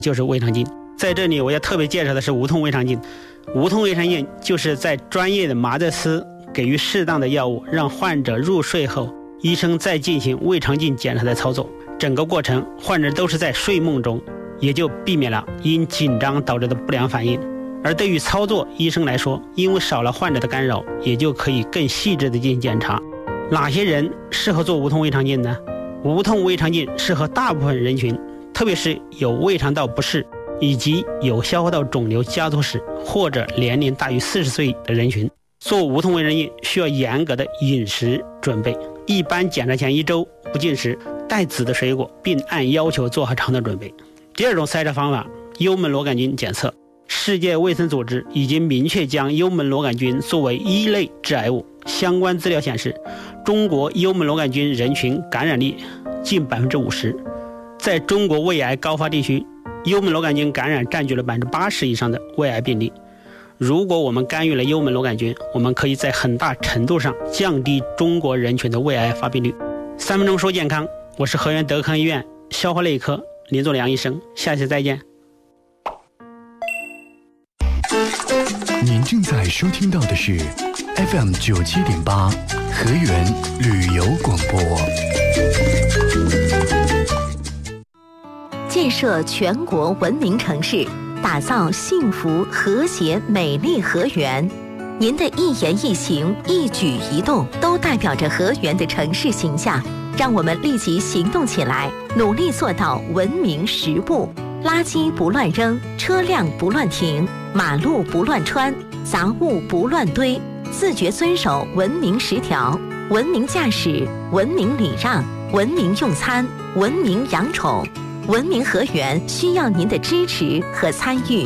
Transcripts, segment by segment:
就是胃肠镜。在这里我要特别介绍的是无痛胃肠镜。无痛胃肠镜就是在专业的麻醉师给予适当的药物，让患者入睡后，医生再进行胃肠镜检查的操作。整个过程患者都是在睡梦中，也就避免了因紧张导致的不良反应。而对于操作医生来说，因为少了患者的干扰，也就可以更细致的进行检查。哪些人适合做无痛胃肠镜呢？无痛胃肠镜适合大部分人群，特别是有胃肠道不适以及有消化道肿瘤家族史或者年龄大于40岁的人群。做无痛胃肠镜需要严格的饮食准备，一般检查前1周不进食，带籽的水果，并按要求做好肠道准备。第二种筛查方法，幽门螺杆菌检测。世界卫生组织已经明确将幽门螺杆菌作为一类致癌物。相关资料显示，中国幽门螺杆菌人群感染率近50%。在中国胃癌高发地区，幽门螺杆菌感染占据了80%以上的胃癌病例。如果我们干预了幽门螺杆菌，我们可以在很大程度上降低中国人群的胃癌发病率。3分钟说健康，我是河源德康医院消化内科林作良医生，下期再见。 您正在收听到的是 FM 97.8河源旅游广播。 建设全国文明城市，打造幸福和谐美丽河源。您的一言一行一举一动都代表着河源的城市形象，让我们立即行动起来，努力做到文明10步：垃圾不乱扔，车辆不乱停，马路不乱穿，杂物不乱堆，自觉遵守文明10条：文明驾驶，文明礼让，文明用餐，文明养宠。文明河源需要您的支持和参与。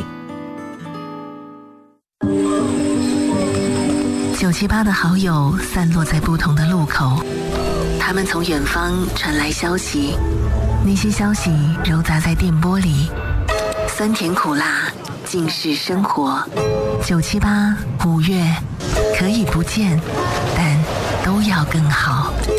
978的好友散落在不同的路口，他们从远方传来消息，那些消息揉杂在电波里，酸甜苦辣尽是生活。978 5月可以不见，但都要更好。